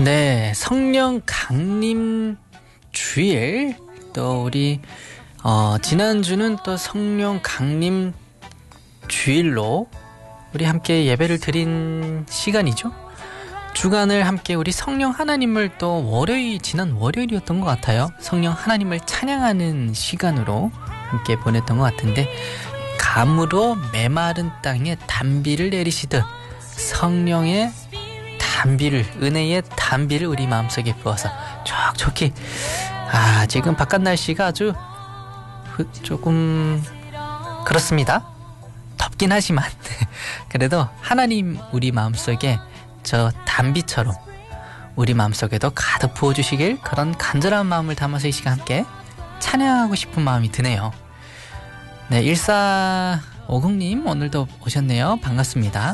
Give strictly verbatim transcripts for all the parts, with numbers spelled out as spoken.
네, 성령 강림 주일, 또 우리 어, 지난주는 또 성령 강림 주일로 우리 함께 예배를 드린 시간이죠. 주간을 함께 우리 성령 하나님을 또 월요일, 지난 월요일이었던 것 같아요. 성령 하나님을 찬양하는 시간으로 함께 보냈던 것 같은데, 감으로 메마른 땅에 단비를 내리시듯 성령의 단비를, 은혜의 단비를 우리 마음속에 부어서 촉촉히, 아 지금 바깥 날씨가 아주 조금 그렇습니다. 덥긴 하지만 그래도 하나님 우리 마음속에 저 단비처럼 우리 마음속에도 가득 부어주시길, 그런 간절한 마음을 담아서 이 시간 함께 찬양하고 싶은 마음이 드네요. 네, 일사오공님 오늘도 오셨네요. 반갑습니다.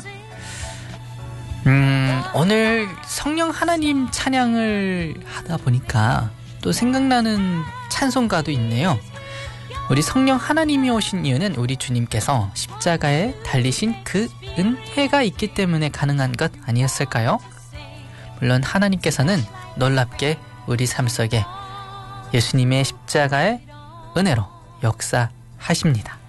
음, 오늘 성령 하나님 찬양을 하다 보니까 또 생각나는 찬송가도 있네요. 우리 성령 하나님이 오신 이유는 우리 주님께서 십자가에 달리신 그 은혜가 있기 때문에 가능한 것 아니었을까요? 물론 하나님께서는 놀랍게 우리 삶 속에 예수님의 십자가의 은혜로 역사하십니다.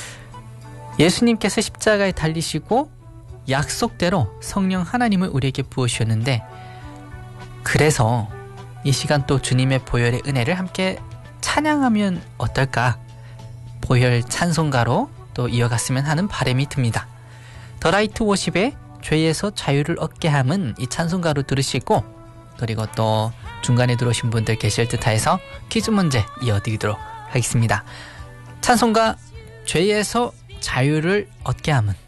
예수님께서 십자가에 달리시고 약속대로 성령 하나님을 우리에게 부으셨는데, 그래서 이 시간 또 주님의 보혈의 은혜를 함께 찬양하면 어떨까? 보혈 찬송가로 또 이어갔으면 하는 바람이 듭니다. 더 라이트 워십의 죄에서 자유를 얻게 함은 이 찬송가로 들으시고, 그리고 또 중간에 들어오신 분들 계실 듯해서 퀴즈 문제 이어드리도록 하겠습니다. 찬송가 죄에서 자유를 얻게 함은